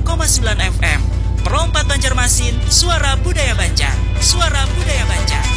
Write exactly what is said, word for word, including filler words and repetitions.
koma sembilan F M. Perompat Banjarmasin, suara budaya Banjar. Suara budaya Banjar.